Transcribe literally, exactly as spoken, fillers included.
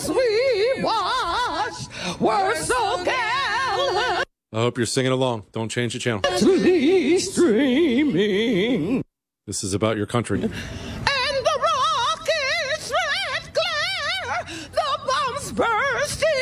as we watch, were so gallant. I hope you're singing along. Don't change the channel. Streaming. This is about your country. And the rocket's red glare, the bombs bursting